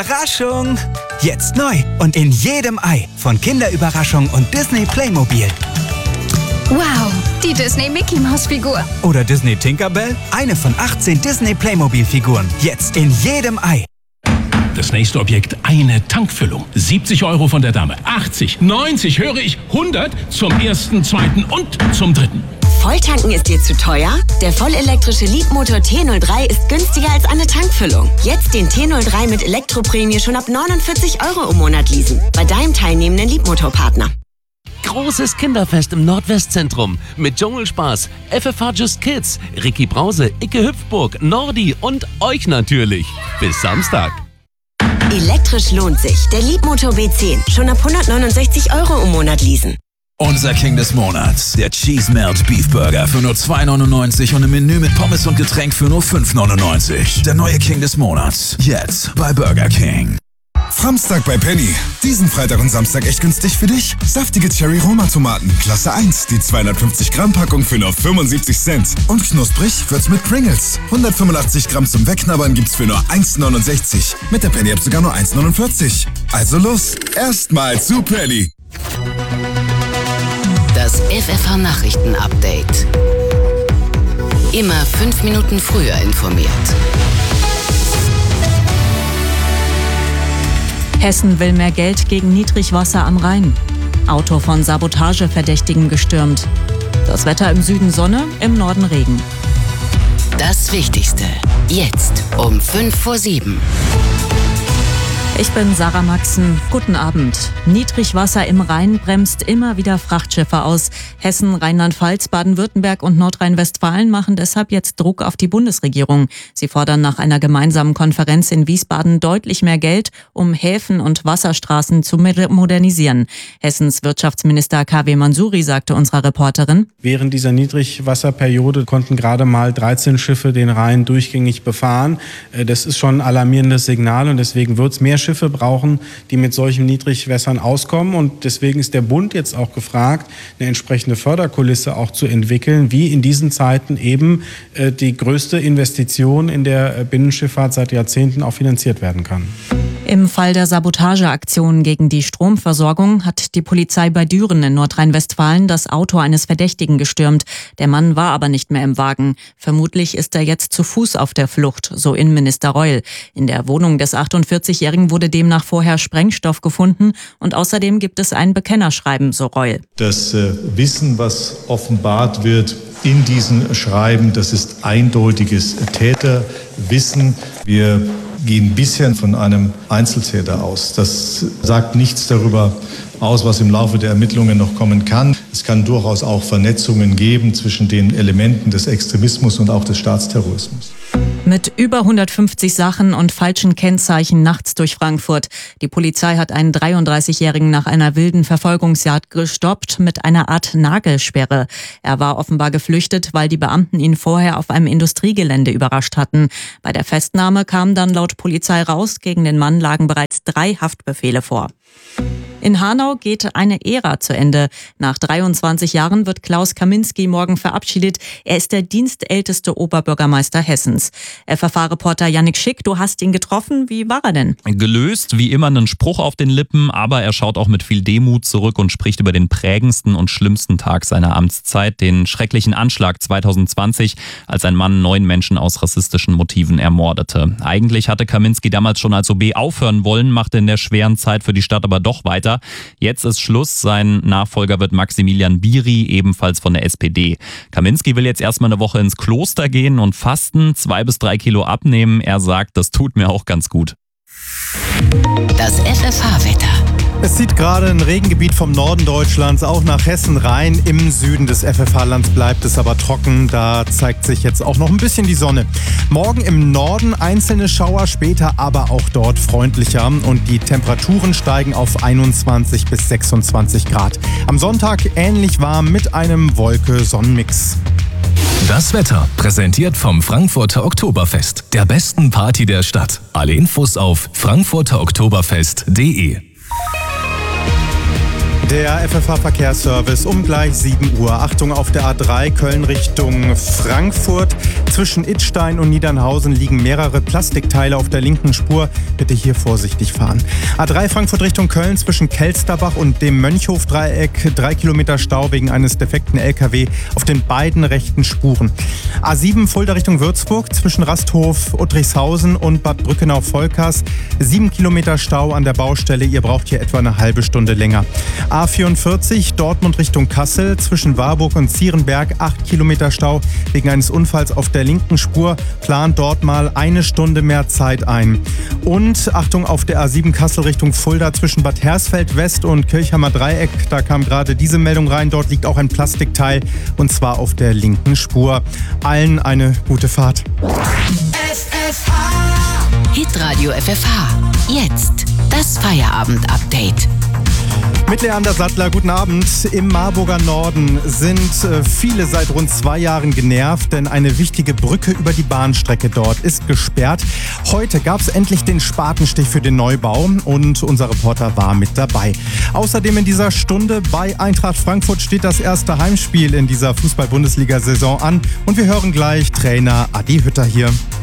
Überraschung! Jetzt neu und in jedem Ei von Kinderüberraschung und Disney Playmobil. Wow, die Disney Mickey Maus Figur. Oder Disney Tinkerbell? Eine von 18 Disney Playmobil Figuren. Jetzt in jedem Ei. Das nächste Objekt, eine Tankfüllung. 70 € von der Dame. 80, 90, höre ich, 100 zum ersten, zweiten und zum dritten. Volltanken ist dir zu teuer? Der vollelektrische Leapmotor T03 ist günstiger als eine Tankfüllung. Jetzt den T03 mit Elektroprämie schon ab 49 € im Monat leasen. Bei deinem teilnehmenden Leapmotor-Partner. Großes Kinderfest im Nordwestzentrum mit Dschungelspaß, FFH Just Kids, Ricky Brause, Icke Hüpfburg, Nordi und euch natürlich. Bis Samstag. Elektrisch lohnt sich. Der Leapmotor B10. Schon ab 169 € im Monat leasen. Unser King des Monats, der Cheese Melt Beef Burger für nur 2,99 € und im Menü mit Pommes und Getränk für nur 5,99 €. Der neue King des Monats, jetzt bei Burger King. Samstag bei Penny. Diesen Freitag und Samstag echt günstig für dich. Saftige Cherry-Roma-Tomaten, Klasse 1, die 250 Gramm Packung für nur 75 Cent. Und knusprig wird's mit Pringles. 185 Gramm zum Wegknabbern gibt's für nur 1,69 €. Mit der Penny-App sogar nur 1,49 €. Also los, erstmal zu Penny. Das FFH-Nachrichten-Update. Immer 5 Minuten früher informiert. Hessen will mehr Geld gegen Niedrigwasser am Rhein. Auto von Sabotageverdächtigen gestürmt. Das Wetter im Süden Sonne, im Norden Regen. Das Wichtigste. Jetzt um 6:55. Ich bin Sarah Maxen. Guten Abend. Niedrigwasser im Rhein bremst immer wieder Frachtschiffe aus. Hessen, Rheinland-Pfalz, Baden-Württemberg und Nordrhein-Westfalen machen deshalb jetzt Druck auf die Bundesregierung. Sie fordern nach einer gemeinsamen Konferenz in Wiesbaden deutlich mehr Geld, um Häfen und Wasserstraßen zu modernisieren. Hessens Wirtschaftsminister KW Mansouri sagte unserer Reporterin: Während dieser Niedrigwasserperiode konnten gerade mal 13 Schiffe den Rhein durchgängig befahren. Das ist schon ein alarmierendes Signal und deswegen wird es mehr Schiffe brauchen, die mit solchen Niedrigwässern auskommen. Und deswegen ist der Bund jetzt auch gefragt, eine entsprechende Förderkulisse auch zu entwickeln, wie in diesen Zeiten eben die größte Investition in der Binnenschifffahrt seit Jahrzehnten auch finanziert werden kann. Im Fall der Sabotageaktion gegen die Stromversorgung hat die Polizei bei Düren in Nordrhein-Westfalen das Auto eines Verdächtigen gestürmt. Der Mann war aber nicht mehr im Wagen. Vermutlich ist er jetzt zu Fuß auf der Flucht, so Innenminister Reul. In der Wohnung des 48-Jährigen wurde demnach vorher Sprengstoff gefunden und außerdem gibt es ein Bekennerschreiben, so Reul. Das Wissen, was offenbart wird in diesen Schreiben, das ist eindeutiges Täterwissen. Wir gehen bisher von einem Einzeltäter aus. Das sagt nichts darüber aus, was im Laufe der Ermittlungen noch kommen kann. Es kann durchaus auch Vernetzungen geben zwischen den Elementen des Extremismus und auch des Staatsterrorismus. Mit über 150 Sachen und falschen Kennzeichen nachts durch Frankfurt. Die Polizei hat einen 33-Jährigen nach einer wilden Verfolgungsjagd gestoppt mit einer Art Nagelsperre. Er war offenbar geflüchtet, weil die Beamten ihn vorher auf einem Industriegelände überrascht hatten. Bei der Festnahme kam dann laut Polizei raus, gegen den Mann lagen bereits 3 Haftbefehle vor. In Hanau geht eine Ära zu Ende. Nach 23 Jahren wird Klaus Kaminski morgen verabschiedet. Er ist der dienstälteste Oberbürgermeister Hessens. FFH-Reporter Yannick Schick, du hast ihn getroffen. Wie war er denn? Gelöst, wie immer einen Spruch auf den Lippen, aber er schaut auch mit viel Demut zurück und spricht über den prägendsten und schlimmsten Tag seiner Amtszeit, den schrecklichen Anschlag 2020, als ein Mann 9 Menschen aus rassistischen Motiven ermordete. Eigentlich hatte Kaminski damals schon als OB aufhören wollen, machte in der schweren Zeit für die Stadt aber doch weiter. Jetzt ist Schluss. Sein Nachfolger wird Maximilian Biri, ebenfalls von der SPD. Kaminski will jetzt erstmal eine Woche ins Kloster gehen und fasten, 2 bis 3 Kilo abnehmen. Er sagt, das tut mir auch ganz gut. Das FFH-Wetter. Es zieht gerade ein Regengebiet vom Norden Deutschlands auch nach Hessen rein. Im Süden des FFH-Lands bleibt es aber trocken. Da zeigt sich jetzt auch noch ein bisschen die Sonne. Morgen im Norden einzelne Schauer, später aber auch dort freundlicher. Und die Temperaturen steigen auf 21 bis 26 Grad. Am Sonntag ähnlich warm mit einem Wolke-Sonnenmix. Das Wetter präsentiert vom Frankfurter Oktoberfest, der besten Party der Stadt. Alle Infos auf frankfurteroktoberfest.de. Der FFH-Verkehrsservice um gleich 7 Uhr. Achtung auf der A3 Köln Richtung Frankfurt. Zwischen Idstein und Niedernhausen liegen mehrere Plastikteile auf der linken Spur. Bitte hier vorsichtig fahren. A3 Frankfurt Richtung Köln zwischen Kelsterbach und dem Mönchhof-Dreieck. 3 Kilometer Stau wegen eines defekten LKW auf den beiden rechten Spuren. A7 Fulda Richtung Würzburg zwischen Rasthof, Uttrichshausen und Bad Brückenau-Volkers. 7 Kilometer Stau an der Baustelle. Ihr braucht hier etwa eine halbe Stunde länger. A44 Dortmund Richtung Kassel zwischen Warburg und Zierenberg 8 Kilometer Stau wegen eines Unfalls auf der linken Spur. Plant dort mal eine Stunde mehr Zeit ein. Und Achtung auf der A7 Kassel Richtung Fulda zwischen Bad Hersfeld West und Kirchheimer Dreieck. Da kam gerade diese Meldung rein. Dort liegt auch ein Plastikteil und zwar auf der linken Spur. Allen eine gute Fahrt. Hitradio FFH. Jetzt das Feierabend-Update. Mit Leander Sattler, guten Abend. Im Marburger Norden sind viele seit rund 2 Jahren genervt, denn eine wichtige Brücke über die Bahnstrecke dort ist gesperrt. Heute gab es endlich den Spatenstich für den Neubau und unser Reporter war mit dabei. Außerdem in dieser Stunde bei Eintracht Frankfurt steht das erste Heimspiel in dieser Fußball-Bundesliga-Saison an und wir hören gleich Trainer Adi Hütter hier.